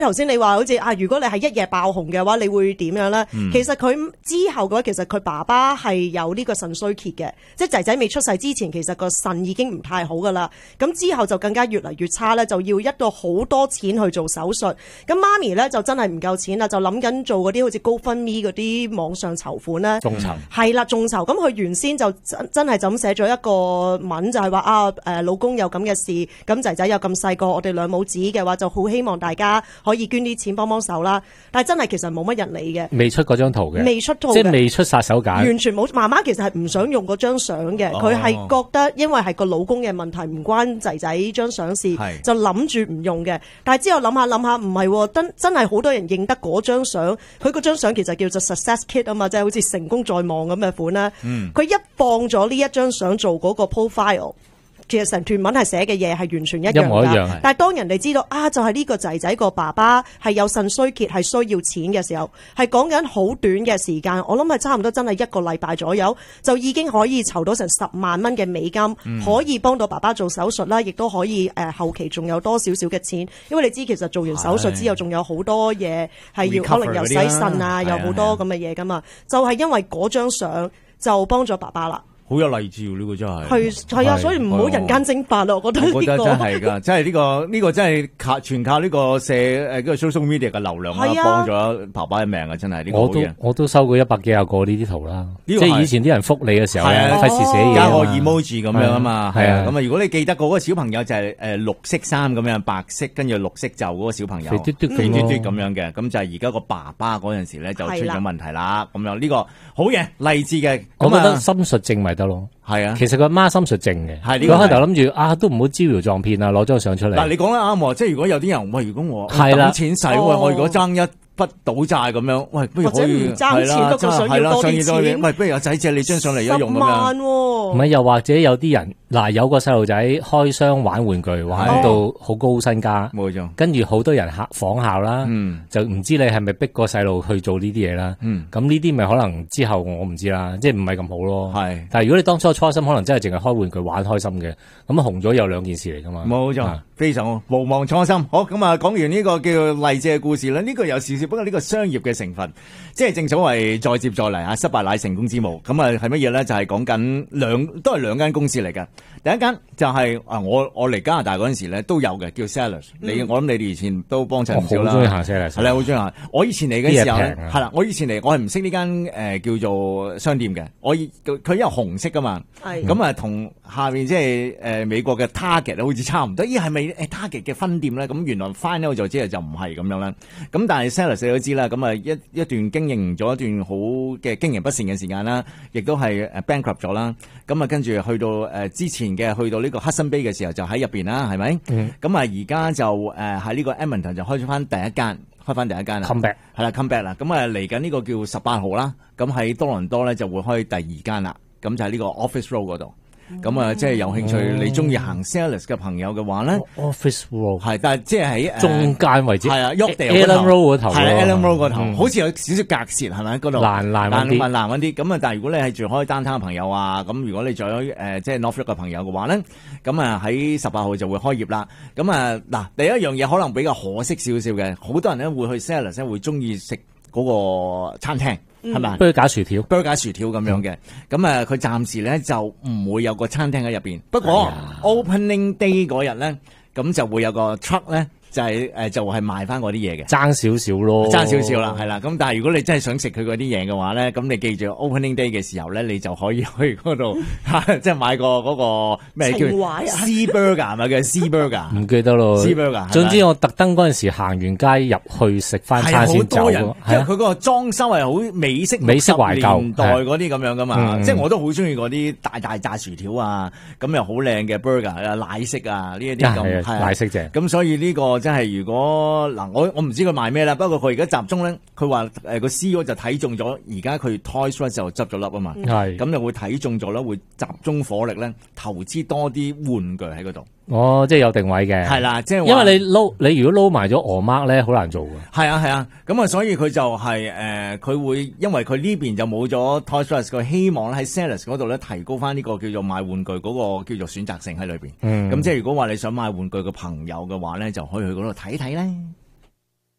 頭先你話好似如果你係一夜爆紅嘅話，你會點樣咧？其實佢之後嘅話，其實佢爸爸係有呢個腎衰竭嘅，即係仔仔未出世之前，其實個腎已經唔太好噶啦。咁之後就更加越嚟越差咧，就要一個好多錢去做手術。咁媽咪咧就真係唔夠錢啦，就諗緊做嗰啲好似GoFundMe嗰啲網上籌款咧。眾籌係啦，眾籌。咁佢原先就真係就咁寫咗一個文，就係話老公有咁嘅事，咁仔仔有咁細個，我哋兩母子嘅話就好希望大家可以捐啲錢幫幫手啦，但係真係其實冇乜人理嘅， 未出嗰張圖嘅， 未出圖， 即係未出殺手鐧， 完全冇。媽媽其實係唔想用嗰張相嘅，佢係覺得因為係個老公嘅問題，唔關仔仔張相事，就諗住唔用嘅。但係之後諗下，唔係，真係好多人認得嗰張相，佢嗰張相其實叫做 Success Kit 啊嘛，即係好似成功在望咁嘅款啦。佢一放咗呢一張相做嗰個 profile。其實成段文係寫嘅嘢係完全一樣㗎，但係當人哋知道就係呢個仔仔個爸爸係有腎衰竭係需要錢嘅時候，係講緊好短嘅時間，我諗係差唔多真係1個禮拜左右，就已經可以籌到成10萬蚊嘅美金，可以幫到爸爸做手術啦，亦都可以後期仲有多少少嘅錢，因為你知其實做完手術之後仲有好多嘢係要可能又洗腎啊，有好多咁嘅嘢㗎嘛，就係因為嗰張相就幫咗爸爸啦。 好有勵志喎！呢個真係係啊，所以唔好人間蒸發咯，我覺得呢個真係㗎，真係呢個真係全靠呢個嗰個 social media 嘅流量啦，幫咗爸爸嘅命啊！真係呢個好嘢。 我都收過100幾廿個呢啲圖啦，即係以前啲人覆你嘅時候咧，費事寫嘢， 加個 emoji 咁樣啊嘛，係啊。咁啊，如果你記得嗰個小朋友就係綠色衫咁樣，白色跟住綠色袖嗰個小朋友，肥嘟嘟咁樣嘅，咁就係而家個爸爸嗰陣時咧就出咗問題啦。咁樣呢個好嘢，勵志嘅。 我覺得心術正咪得咯， 係啊， 其實佢阿媽心術正嘅，佢開頭諗住都唔好招搖撞騙啊，攞張相出嚟。 嗱，你講得啱喎，即係如果有啲人喂，如果我等錢使，我如果爭一筆賭債咁樣，喂，不如可以爭錢不過想要多啲錢， 喂，不如阿仔借你張相嚟一用咁樣。 唔係，又或者有啲人有個細路仔開箱玩玩具，玩到好高身家， 冇錯， 跟住好多人仿效啦，就唔知你係咪逼個細路去做呢啲嘢啦。咁呢啲咪可能之後我唔知啦，即係唔係咁好咯。係，但係如果你當初初心可能真係淨係開玩具玩開心嘅，咁紅咗有兩件事嚟噶嘛。 冇錯，非常好，無忘初心。好，咁啊，講完呢個叫做勵志嘅故事咧，呢個有少少，不過呢個商業嘅成分，即係正所謂再接再厲啊，失敗乃成功之母。咁啊係乜嘢咧？就係講緊都係兩間公司嚟嘅。第一間就係我嚟加拿大嗰陣時咧都有嘅，叫 Sellers。我諗你哋以前都幫襯唔少啦。 我好中意行 Sellers， 係啦，好中意行。我以前嚟嘅時候咧，係啦，我以前嚟我係唔識呢間叫做商店嘅。佢因為紅色噶嘛，咁啊同下面即係美國嘅 Target 好似差唔多。咦，係咪Target 嘅分店咧？咁原來 find 咧我就知就唔係咁樣啦。咁但係 Sellers 你都知啦，咁啊一段經營咗一段好嘅經營不善嘅時間啦，亦都係bankrupt 咗啦。咁啊跟住去到之前嘅去到呢個 Hudson Bay 嘅時候就喺入邊啦，係咪？咁啊而家就喺呢個 Edmonton 就開翻第一間啦。 Come back 係啦 ，come back 啦。咁啊嚟緊呢個叫18號啦。咁喺多倫多咧就會開第二間啦。咁就喺呢個 Office Road 嗰度。咁啊，即係有興趣，你中意行 Sellers 嘅朋友嘅話咧 ，Office Road 係，但係即係喺中間位置， 係啊 Allen Road 嗰頭， 係 Allen Road 嗰頭，好似有少少隔涉係咪？嗰度難啲。咁啊，但係如果你係住開單攤嘅朋友啊，咁如果你住喺即係 Norfolk 嘅朋友嘅話咧，咁啊喺18號就會開業啦。咁啊嗱，第一樣嘢可能比較可惜少少嘅，好多人咧會去 Sellers 咧會中意食嗰個餐廳。係咪 ？burger 薯條咁樣嘅，咁啊，佢暫時咧就唔會有個餐廳喺入邊。不過 Opening Day 嗰日咧，咁就會有個 truck 咧。就係賣翻嗰啲嘢嘅， 爭少少咯， 爭少少啦，係啦。咁但係如果你真係想食佢嗰啲嘢嘅話咧，咁你記住 Opening Day 嘅時候咧，你就可以去嗰度即係買個嗰個咩叫 Sea Burger 係咪叫 Sea Burger？ 唔記得咯 ，Sea Burger。 總之我特登嗰陣時行完街入去食翻餐先走， 因為佢嗰個裝修係好美式懷舊年代嗰啲咁樣噶嘛，即係我都好中意嗰啲大炸薯條啊，咁又好靚嘅 burger 啊，奶昔啊呢一啲咁，係奶昔正。 咁所以呢個真係如果嗱，我唔知佢賣咩啦，不過佢而家集中咧，佢話個 CEO 就睇中咗，而家佢 Toys R Us 就執咗笠啊嘛，咁就會睇中咗啦，會集中火力咧，投資多啲玩具喺嗰度。 哦，即係有定位嘅， 係啦，即係因為你如果撈埋咗鵝媽咧，好難做嘅。 係啊，咁啊，所以佢就係佢會因為佢呢邊就冇咗 Toys R Us，佢希望咧喺 Sellers 嗰度咧提高翻呢個叫做賣玩具嗰個叫做選擇性喺裏邊。咁即係如果話你想買玩具嘅朋友嘅話咧，就可以去嗰度睇睇咧。